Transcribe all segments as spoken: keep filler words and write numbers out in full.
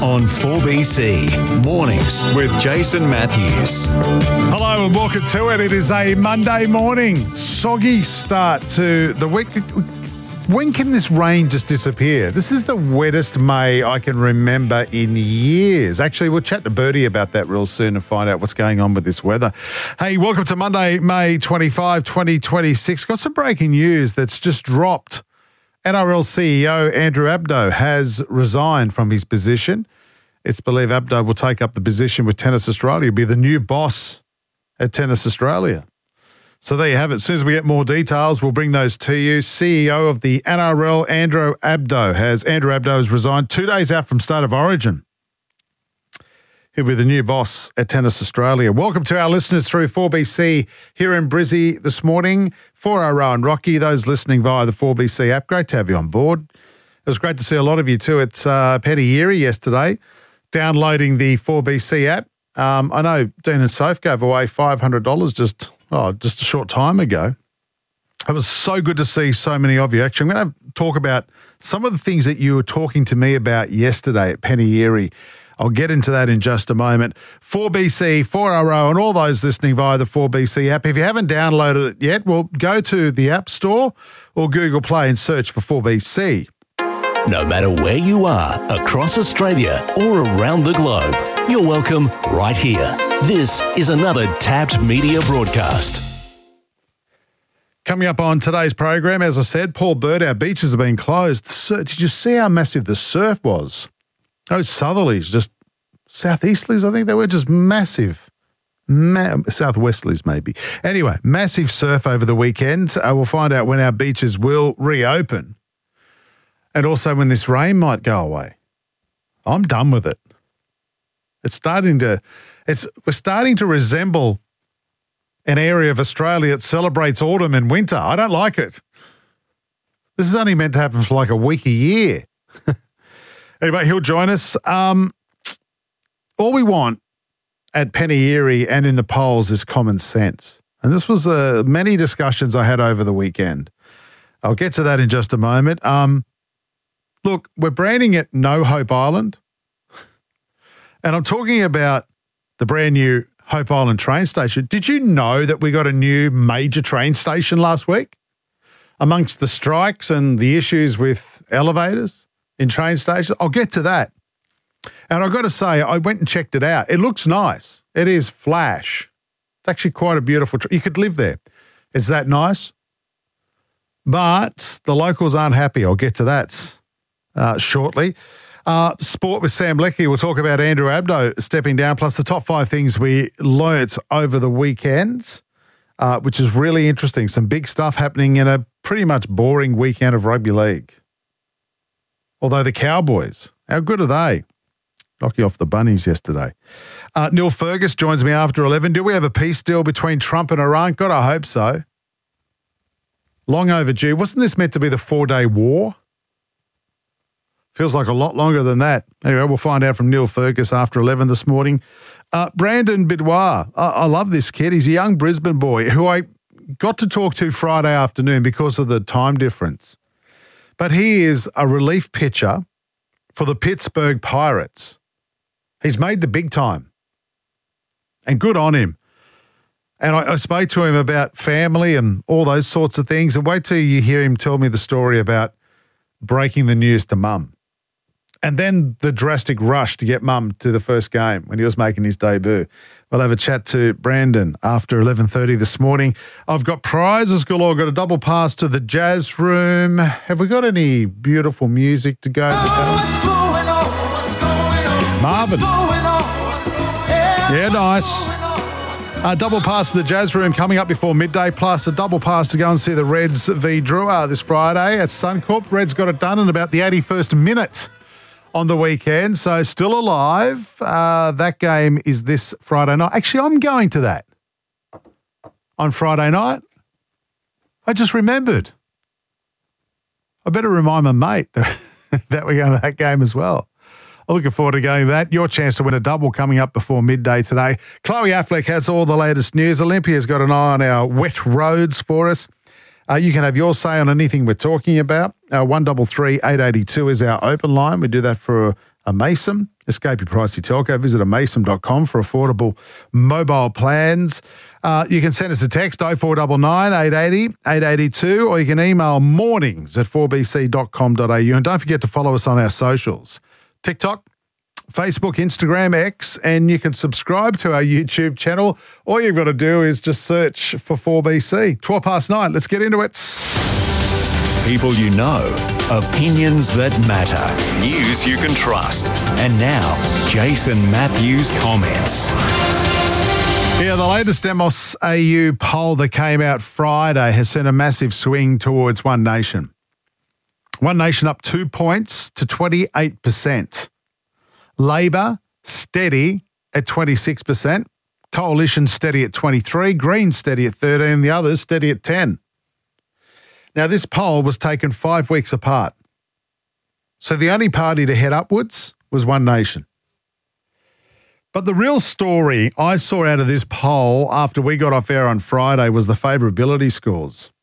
On four B C, Mornings with Jason Matthews. Hello and welcome to it. It is a Monday morning, soggy start to the week. When can this rain just disappear? This is the wettest May I can remember in years. Actually, we'll chat to Birdie about that real soon and find out what's going on with this weather. Hey, welcome to Monday, May twenty-fifth, twenty twenty-six. Got some breaking news that's just dropped. N R L C E O Andrew Abdo has resigned from his position. It's believed Abdo will take up the position with Tennis Australia, be the new boss at Tennis Australia. So there you have it. As soon as we get more details, we'll bring those to you. C E O of the N R L, Andrew Abdo, has Andrew Abdo has resigned two days out from start of Origin. He'll be the new boss at Tennis Australia. Welcome to our listeners through four B C here in Brizzy this morning. For our Rowan Rocky, those listening via the four B C app, great to have you on board. It was great to see a lot of you too at uh, Penny Erie yesterday, downloading the four B C app. Um, I know Dean and Soph gave away five hundred dollars just, oh, just a short time ago. It was so good to see so many of you. Actually, I'm going to talk about some of the things that you were talking to me about yesterday at Penny Erie. I'll get into that in just a moment. four B C, four R O, and all those listening via the four B C app. If you haven't downloaded it yet, well, go to the App Store or Google Play and search for four B C. No matter where you are, across Australia or around the globe, you're welcome right here. This is another Tapped Media broadcast. Coming up on today's program, as I said, Paul Bird, our beaches have been closed. Did you see how massive the surf was? Those southerlies, just southeasterlies, I think they were just massive. Ma- Southwesterlies, maybe. Anyway, massive surf over the weekend. Uh, we'll find out when our beaches will reopen and also when this rain might go away. I'm done with it. It's starting to, it's we're starting to resemble an area of Australia that celebrates autumn and winter. I don't like it. This is only meant to happen for like a week a year. Anyway, he'll join us. Um, all we want at Penny Erie and in the polls is common sense. And this was uh, many discussions I had over the weekend. I'll get to that in just a moment. Um, look, we're branding it No Hope Island. And I'm talking about the brand new Hope Island train station. Did you know that we got a new major train station last week? Amongst the strikes and the issues with elevators in train stations, I'll get to that. And I've got to say, I went and checked it out. It looks nice. It is flash. It's actually quite a beautiful, tra- you could live there. It's that nice. But the locals aren't happy. I'll get to that uh, shortly. Uh, sport with Sam Leckie. We'll talk about Andrew Abdo stepping down, plus the top five things we learnt over the weekend, uh, which is really interesting. Some big stuff happening in a pretty much boring weekend of rugby league. Although the Cowboys, how good are they? Knocking off the Bunnies yesterday. Uh, Neil Fergus joins me after eleven. Do we have a peace deal between Trump and Iran? God, I hope so. Long overdue. Wasn't this meant to be the four-day war? Feels like a lot longer than that. Anyway, we'll find out from Neil Fergus after eleven this morning. Uh, Brandon Bidwar. I, I love this kid. He's a young Brisbane boy who I got to talk to Friday afternoon because of the time difference. But he is a relief pitcher for the Pittsburgh Pirates. He's made the big time. And good on him. And I, I spoke to him about family and all those sorts of things. And wait till you hear him tell me the story about breaking the news to mum. And then the drastic rush to get mum to the first game when he was making his debut. We'll have a chat to Brandon after eleven thirty this morning. I've got prizes galore. Got a double pass to the Jazz Room. Have we got any beautiful music to go? Oh, what's going on? What's going on? Marvin. What's going on? What's going on? Yeah, nice. A double pass to the Jazz Room coming up before midday, plus a double pass to go and see the Reds v Drua this Friday at Suncorp. Reds got it done in about the eighty-first minute on the weekend, so still alive. Uh, that game is this Friday night. Actually, I'm going to that on Friday night. I just remembered. I better remind my mate that, that we're going to that game as well. I'm looking forward to going to that. Your chance to win a double coming up before midday today. Chloe Affleck has all the latest news. Olympia's got an eye on our wet roads for us. Uh, you can have your say on anything we're talking about. Uh, one three three, eight eight two is our open line. We do that for a Mason. Escape your pricey telco. Visit a mason dot com for affordable mobile plans. Uh, you can send us a text oh four nine nine, eight eight oh, eight eight two, or you can email mornings at four b c dot com dot a u. And don't forget to follow us on our socials. TikTok, Facebook, Instagram, X, and you can subscribe to our YouTube channel. All you've got to do is just search for four B C. twelve past nine. Let's get into it. People you know, opinions that matter, news you can trust. And now, Jason Matthews comments. Yeah, the latest Demos A U poll that came out Friday has seen a massive swing towards One Nation. One Nation up two points to twenty-eight percent. Labor steady at twenty-six percent. Coalition steady at twenty-three. Green steady at thirteen. The others steady at ten. Now, this poll was taken five weeks apart. So the only party to head upwards was One Nation. But the real story I saw out of this poll after we got off air on Friday was the favourability scores.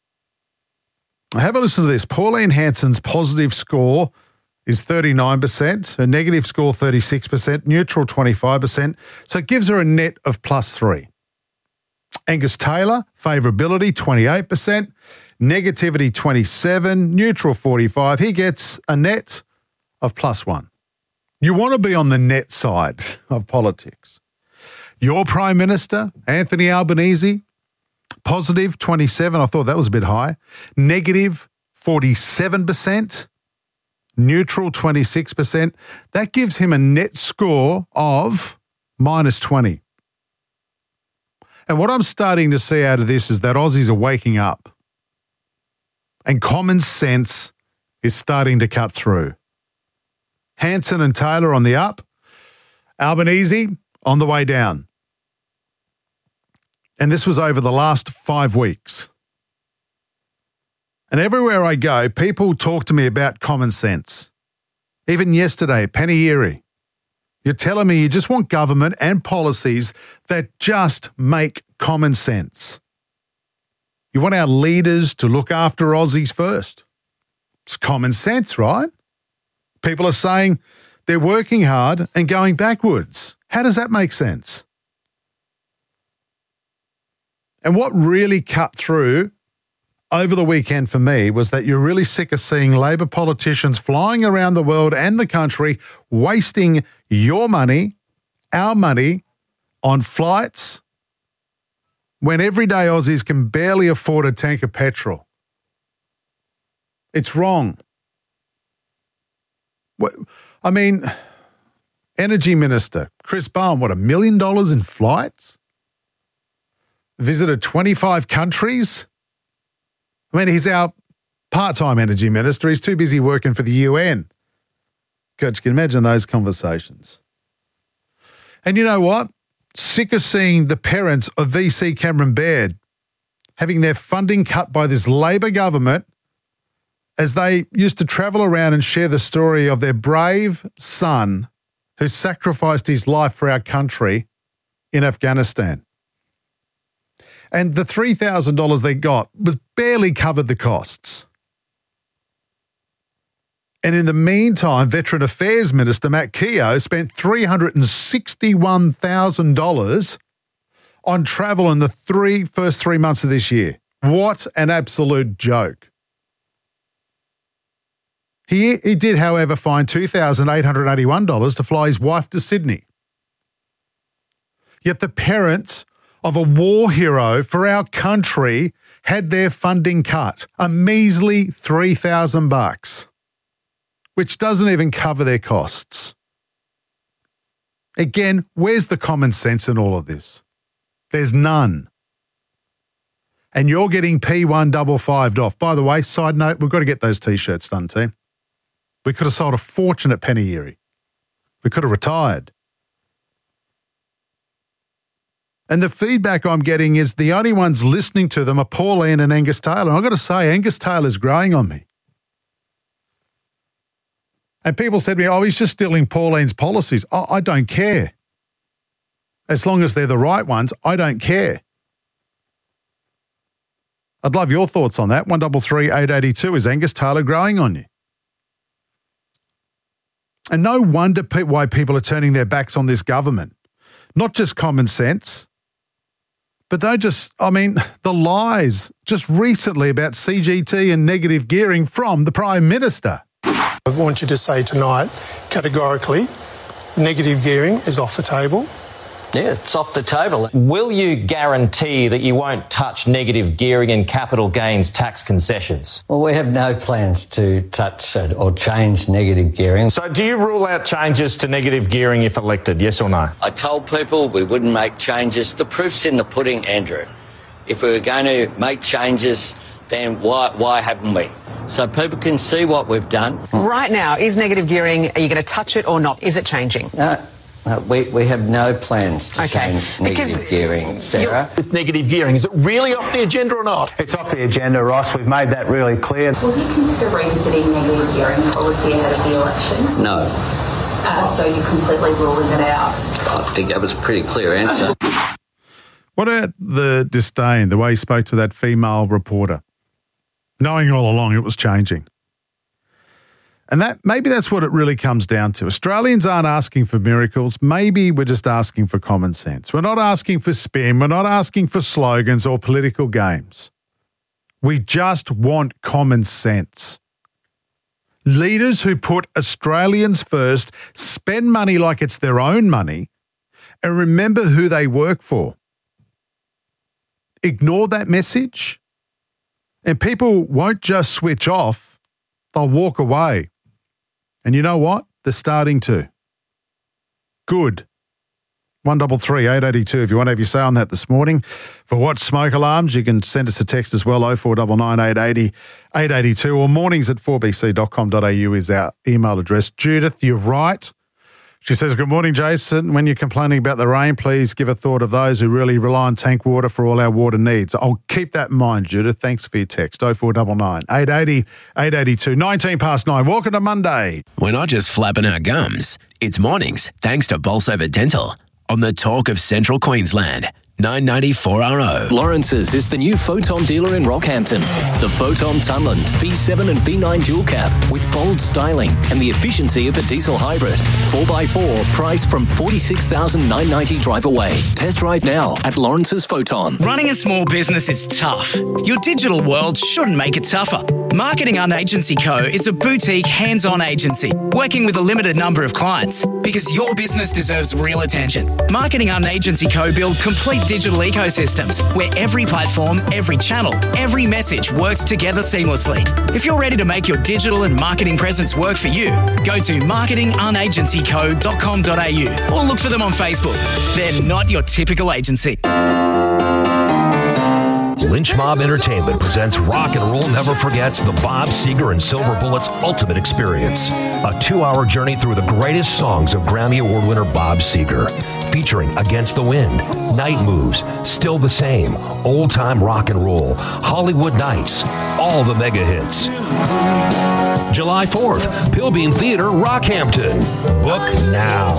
Have a listen to this. Pauline Hanson's positive score is thirty-nine percent, her negative score thirty-six percent, neutral twenty-five percent. So it gives her a net of plus three. Angus Taylor, favourability twenty-eight percent, negativity twenty-seven, neutral forty-five. He gets a net of plus one. You want to be on the net side of politics. Your Prime Minister, Anthony Albanese, positive twenty-seven. I thought that was a bit high. Negative forty-seven percent. Neutral twenty-six percent. That gives him a net score of minus twenty. And what I'm starting to see out of this is that Aussies are waking up. And common sense is starting to cut through. Hanson and Taylor on the up. Albanese on the way down. And this was over the last five weeks. And everywhere I go, people talk to me about common sense. Even yesterday, Penny Erie. You're telling me you just want government and policies that just make common sense. You want our leaders to look after Aussies first. It's common sense, right? People are saying they're working hard and going backwards. How does that make sense? And what really cut through over the weekend for me was that you're really sick of seeing Labor politicians flying around the world and the country wasting your money, our money, on flights when everyday Aussies can barely afford a tank of petrol. It's wrong. What, I mean, Energy Minister Chris Bowen, what, a million dollars in flights? Visited twenty-five countries? I mean, he's our part-time energy minister. He's too busy working for the U N. God, you can imagine those conversations. And you know what? Sick of seeing the parents of V C Cameron Baird having their funding cut by this Labor government as they used to travel around and share the story of their brave son who sacrificed his life for our country in Afghanistan. And the three thousand dollars they got was barely covered the costs. And in the meantime, Veteran Affairs Minister Matt Keogh spent three hundred sixty-one thousand dollars on travel in the three first three months of this year. What an absolute joke. He, he did, however, find two thousand eight hundred eighty-one dollars to fly his wife to Sydney. Yet the parents of a war hero for our country had their funding cut, a measly three thousand bucks, which doesn't even cover their costs. Again, where's the common sense in all of this? There's none. And you're getting P one five five off. By the way, side note, we've got to get those T-shirts done, team. We could have sold a fortune at Penny Erie. We could have retired. And the feedback I'm getting is the only ones listening to them are Pauline and Angus Taylor. And I've got to say, Angus Taylor's growing on me. And people said to me, oh, he's just stealing Pauline's policies. Oh, I don't care. As long as they're the right ones, I don't care. I'd love your thoughts on that. one three three, eight eight two. Is Angus Taylor growing on you? And no wonder pe- why people are turning their backs on this government. Not just common sense, but don't just, I mean, the lies just recently about C G T and negative gearing from the Prime Minister. I want you to say tonight, categorically, negative gearing is off the table. Yeah, it's off the table. Will you guarantee that you won't touch negative gearing and capital gains tax concessions? Well, we have no plans to touch or change negative gearing. So do you rule out changes to negative gearing if elected, yes or no? I told people we wouldn't make changes. The proof's in the pudding, Andrew. If we were going to make changes, then why, why haven't we? So people can see what we've done. Right now, is negative gearing, are you going to touch it or not? Is it changing? No. Uh, we, we have no plans to okay. change negative gearing, Sarah. With negative gearing, is it really off the agenda or not? It's off the agenda, Ross. We've made that really clear. Will you consider revisiting negative gearing policy ahead of the election? No. Uh, so you're completely ruling it out? I think that was a pretty clear answer. What about the disdain, the way he spoke to that female reporter, knowing all along it was changing? And that maybe that's what it really comes down to. Australians aren't asking for miracles. Maybe we're just asking for common sense. We're not asking for spin. We're not asking for slogans or political games. We just want common sense. Leaders who put Australians first, spend money like it's their own money, and remember who they work for. Ignore that message, and people won't just switch off. They'll walk away. And you know what? They're starting to. Good. one three three, eight eight two if you want to have your say on that this morning. For Watch Smoke Alarms, you can send us a text as well, oh four nine nine, eight eight zero, eight eight two, or mornings at four b c dot com dot a u is our email address. Judith, you're right. She says, good morning, Jason. When you're complaining about the rain, please give a thought of those who really rely on tank water for all our water needs. I'll keep that in mind, Judith. Thanks for your text. oh four nine nine, eight eight zero, eight eight two. nineteen past nine. Welcome to Monday. We're not just flapping our gums. It's mornings, thanks to Bolsover Dental. On the talk of Central Queensland. nine ninety-four R O. Lawrence's is the new Photon dealer in Rockhampton. The Photon Tunland V seven and V nine dual cab with bold styling and the efficiency of a diesel hybrid. four by four, price from forty-six thousand nine hundred ninety dollars drive away. Test drive now at Lawrence's Photon. Running a small business is tough. Your digital world shouldn't make it tougher. Marketing Un Agency Co. is a boutique, hands-on agency working with a limited number of clients because your business deserves real attention. Marketing Un Agency Co. build complete digital ecosystems where every platform, every channel, every message works together seamlessly. If you're ready to make your digital and marketing presence work for you, go to marketing un agency co dot com dot a u or look for them on Facebook. They're not your typical agency. Lynch Mob Entertainment presents Rock and Roll Never Forgets the Bob Seger and Silver Bullets Ultimate Experience, a two-hour journey through the greatest songs of Grammy Award winner Bob Seger, featuring Against the Wind, Night Moves, Still the Same, Old Time Rock and Roll, Hollywood Nights, all the mega hits. July fourth, Pilbeam Theatre, Rockhampton. Book now.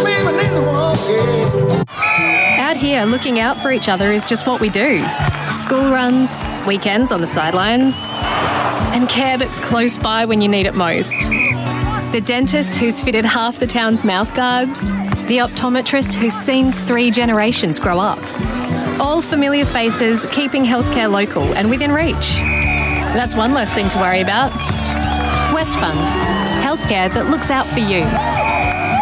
Out here, looking out for each other is just what we do. School runs, weekends on the sidelines, and care that's close by when you need it most. The dentist who's fitted half the town's mouth guards, the optometrist who's seen three generations grow up. All familiar faces keeping healthcare local and within reach. That's one less thing to worry about. Westfund, healthcare that looks out for you.